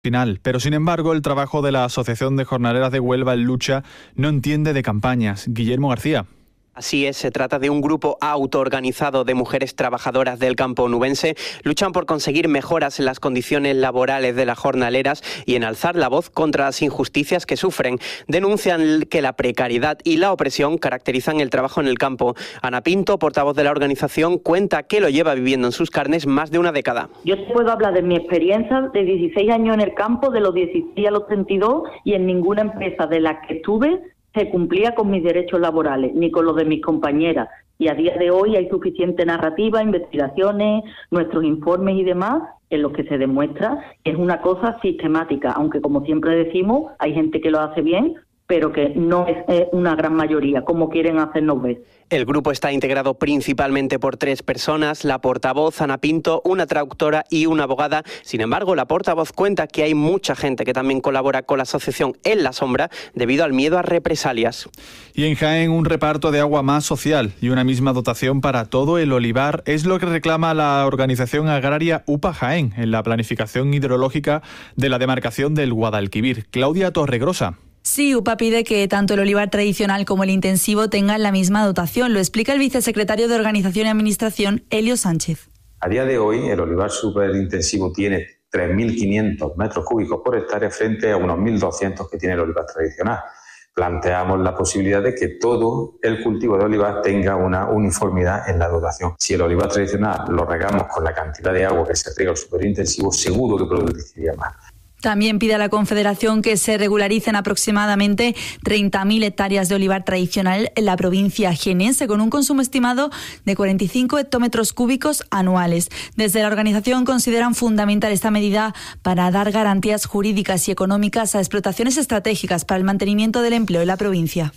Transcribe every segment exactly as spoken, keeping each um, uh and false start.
final, pero sin embargo el trabajo de la Asociación de Jornaleras de Huelva en Lucha no entiende de campañas. Guillermo García. Así es, se trata de un grupo autoorganizado de mujeres trabajadoras del campo onubense. Luchan por conseguir mejoras en las condiciones laborales de las jornaleras y en alzar la voz contra las injusticias que sufren. Denuncian que la precariedad y la opresión caracterizan el trabajo en el campo. Ana Pinto, portavoz de la organización, cuenta que lo lleva viviendo en sus carnes más de una década. Yo te puedo hablar de mi experiencia de dieciséis años en el campo, de los dieciséis a los treinta y dos, y en ninguna empresa de la que estuve se cumplía con mis derechos laborales, ni con los de mis compañeras. Y a día de hoy hay suficiente narrativa, investigaciones, nuestros informes y demás, en los que se demuestra que es una cosa sistemática, aunque como siempre decimos, hay gente que lo hace bien, pero que no es eh, una gran mayoría, como quieren hacernos ver. El grupo está integrado principalmente por tres personas, la portavoz Ana Pinto, una traductora y una abogada. Sin embargo, la portavoz cuenta que hay mucha gente que también colabora con la asociación en la sombra debido al miedo a represalias. Y en Jaén, un reparto de agua más social y una misma dotación para todo el olivar es lo que reclama la organización agraria UPA Jaén en la planificación hidrológica de la demarcación del Guadalquivir. Claudia Torregrosa. Sí, UPA pide que tanto el olivar tradicional como el intensivo tengan la misma dotación. Lo explica el vicesecretario de Organización y Administración, Helio Sánchez. A día de hoy, el olivar superintensivo tiene tres mil quinientos metros cúbicos por hectárea frente a unos mil doscientos que tiene el olivar tradicional. Planteamos la posibilidad de que todo el cultivo de olivar tenga una uniformidad en la dotación. Si el olivar tradicional lo regamos con la cantidad de agua que se riega al superintensivo, seguro que produciría más. También pide a la Confederación que se regularicen aproximadamente treinta mil hectáreas de olivar tradicional en la provincia jienense, con un consumo estimado de cuarenta y cinco hectómetros cúbicos anuales. Desde la organización consideran fundamental esta medida para dar garantías jurídicas y económicas a explotaciones estratégicas para el mantenimiento del empleo en la provincia.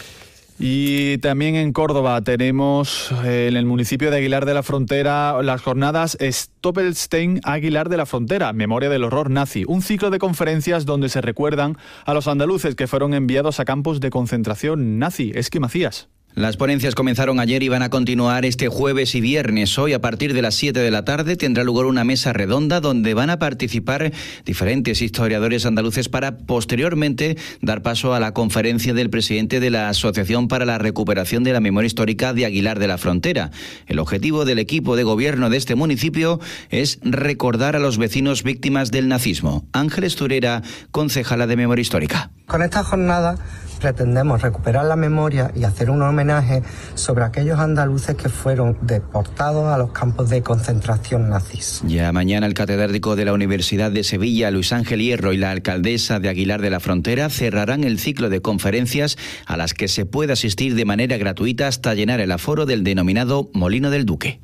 Y también en Córdoba tenemos eh, en el municipio de Aguilar de la Frontera las jornadas Stoppelstein Aguilar de la Frontera, Memoria del Horror Nazi, un ciclo de conferencias donde se recuerdan a los andaluces que fueron enviados a campos de concentración nazi. Es que Macías. Las ponencias comenzaron ayer y van a continuar este jueves y viernes. Hoy, a partir de las siete de la tarde, tendrá lugar una mesa redonda donde van a participar diferentes historiadores andaluces para posteriormente dar paso a la conferencia del presidente de la Asociación para la Recuperación de la Memoria Histórica de Aguilar de la Frontera. El objetivo del equipo de gobierno de este municipio es recordar a los vecinos víctimas del nazismo. Ángeles Turera, concejala de Memoria Histórica. Con esta jornada pretendemos recuperar la memoria y hacer un homenaje sobre aquellos andaluces que fueron deportados a los campos de concentración nazis. Ya mañana el catedrático de la Universidad de Sevilla, Luis Ángel Hierro, y la alcaldesa de Aguilar de la Frontera cerrarán el ciclo de conferencias a las que se puede asistir de manera gratuita hasta llenar el aforo del denominado Molino del Duque.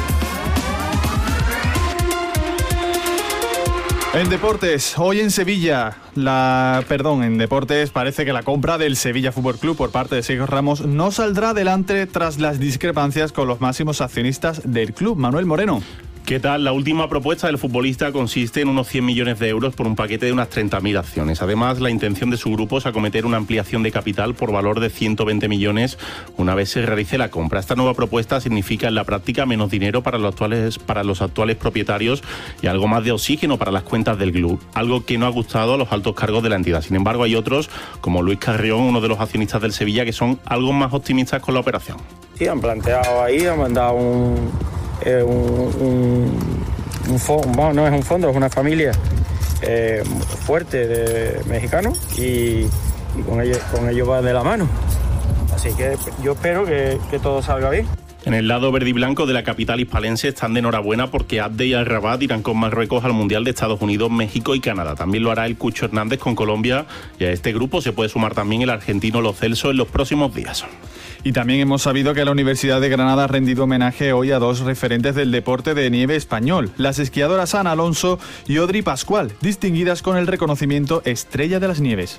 En deportes, hoy en Sevilla, la perdón, en deportes parece que la compra del Sevilla Fútbol Club por parte de Sergio Ramos no saldrá adelante tras las discrepancias con los máximos accionistas del club. Manuel Moreno. ¿Qué tal? La última propuesta del futbolista consiste en unos cien millones de euros por un paquete de unas treinta mil acciones. Además, la intención de su grupo es acometer una ampliación de capital por valor de ciento veinte millones una vez se realice la compra. Esta nueva propuesta significa en la práctica menos dinero para los actuales, para los actuales propietarios y algo más de oxígeno para las cuentas del club, algo que no ha gustado a los altos cargos de la entidad. Sin embargo, hay otros, como Luis Carrión, uno de los accionistas del Sevilla, que son algo más optimistas con la operación. Sí, han planteado ahí, han mandado un... Eh, un, un, un fondo, bueno, no es un fondo, es una familia eh, fuerte de mexicanos y, y con ellos con ellos va de la mano. Así que yo espero que, que todo salga bien. En el lado verde y blanco de la capital hispalense están de enhorabuena porque Abde y Al-Rabat irán con Marruecos al Mundial de Estados Unidos, México y Canadá. También lo hará el Cucho Hernández con Colombia y a este grupo se puede sumar también el argentino Lo Celso en los próximos días. Y también hemos sabido que la Universidad de Granada ha rendido homenaje hoy a dos referentes del deporte de nieve español, las esquiadoras Ana Alonso y Odri Pascual, distinguidas con el reconocimiento Estrella de las Nieves.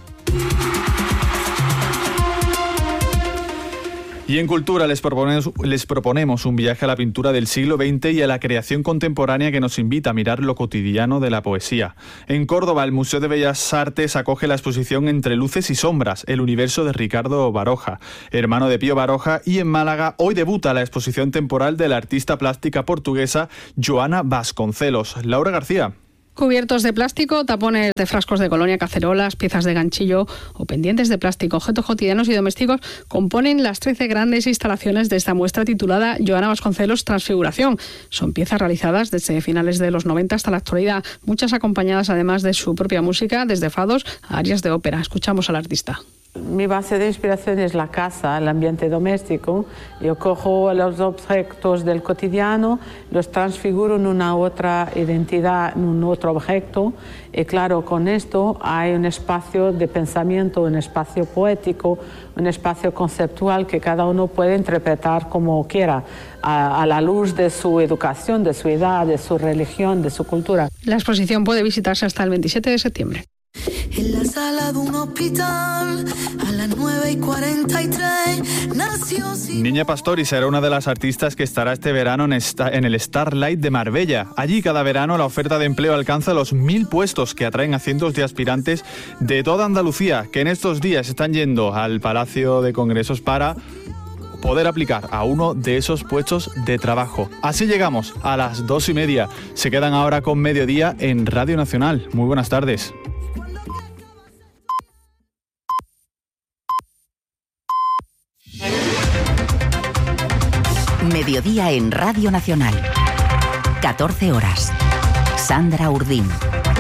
Y en Cultura les proponemos, les proponemos un viaje a la pintura del siglo veinte y a la creación contemporánea que nos invita a mirar lo cotidiano de la poesía. En Córdoba, el Museo de Bellas Artes acoge la exposición Entre luces y sombras, el universo de Ricardo Baroja, hermano de Pío Baroja, y en Málaga hoy debuta la exposición temporal de la artista plástica portuguesa Joana Vasconcelos. Laura García. Cubiertos de plástico, tapones de frascos de colonia, cacerolas, piezas de ganchillo o pendientes de plástico, objetos cotidianos y domésticos componen las trece grandes instalaciones de esta muestra titulada Joana Vasconcelos Transfiguración. Son piezas realizadas desde finales de los noventa hasta la actualidad, muchas acompañadas además de su propia música, desde fados a arias de ópera. Escuchamos al artista. Mi base de inspiración es la casa, el ambiente doméstico. Yo cojo los objetos del cotidiano, los transfiguro en una otra identidad, en un otro objeto. Y claro, con esto hay un espacio de pensamiento, un espacio poético, un espacio conceptual que cada uno puede interpretar como quiera, a, a la luz de su educación, de su edad, de su religión, de su cultura. La exposición puede visitarse hasta el veintisiete de septiembre. En la sala de un hospital, a las nueve y cuarenta y tres, nació... Niña Pastori será una de las artistas que estará este verano en, esta, en el Starlight de Marbella. Allí cada verano la oferta de empleo alcanza los mil puestos que atraen a cientos de aspirantes de toda Andalucía, que en estos días están yendo al Palacio de Congresos para poder aplicar a uno de esos puestos de trabajo. Así llegamos a las dos y media. Se quedan ahora con Mediodía en Radio Nacional. Muy buenas tardes. Mediodía en Radio Nacional. catorce horas. Sandra Urdín.